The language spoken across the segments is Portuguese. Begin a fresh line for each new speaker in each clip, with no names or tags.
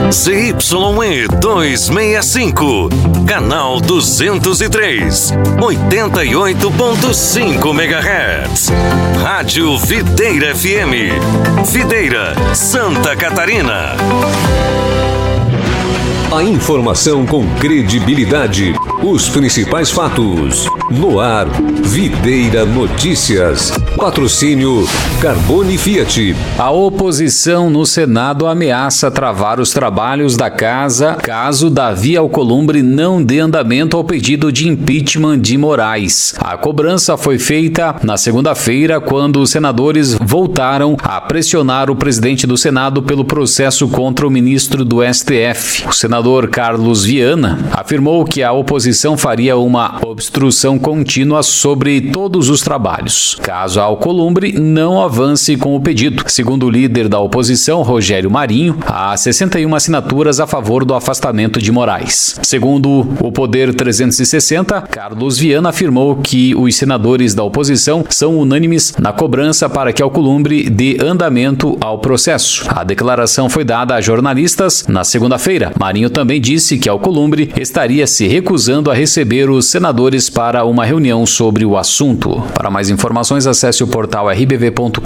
ZYE 265, canal 203, 88.5 MHz. Rádio Videira FM, Videira, Santa Catarina.
A informação com credibilidade, os principais fatos. No ar, Videira Notícias. Patrocínio Carbone Fiat.
A oposição no Senado ameaça travar os trabalhos da casa caso Davi Alcolumbre não dê andamento ao pedido de impeachment de Moraes. A cobrança foi feita na segunda-feira, quando os senadores voltaram a pressionar o presidente do Senado pelo processo contra o ministro do STF. O senador Carlos Viana afirmou que a oposição faria uma obstrução contínua sobre todos os trabalhos, caso Alcolumbre não avance com o pedido. Segundo o líder da oposição, Rogério Marinho, há 61 assinaturas a favor do afastamento de Moraes. Segundo o Poder 360, Carlos Viana afirmou que os senadores da oposição são unânimes na cobrança para que Alcolumbre dê andamento ao processo. A declaração foi dada a jornalistas na segunda-feira. Marinho também disse que Alcolumbre estaria se recusando a receber os senadores para uma reunião sobre o assunto. Para mais informações, acesse o portal rbv.com.br.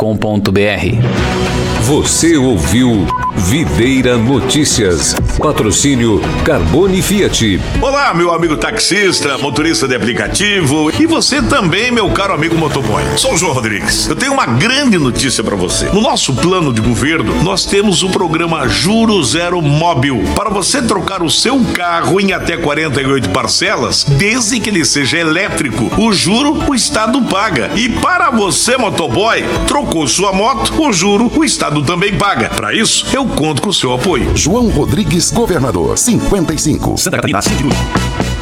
Você ouviu Videira Notícias. Patrocínio Carbone Fiat.
Olá, meu amigo taxista, motorista de aplicativo e você também, meu caro amigo motoboy. Sou o João Rodrigues. Eu tenho uma grande notícia para você. No nosso plano de governo, nós temos o programa Juro Zero Móbil para você trocar o seu carro em até 48 parcelas, desde que ele seja elétrico. O juro, o Estado paga. E para você, motoboy, trocou sua moto, o juro, o Estado também paga. Para isso, eu conto com o seu apoio.
João Rodrigues, governador, 55.
Santa Catarina, 5 minutos.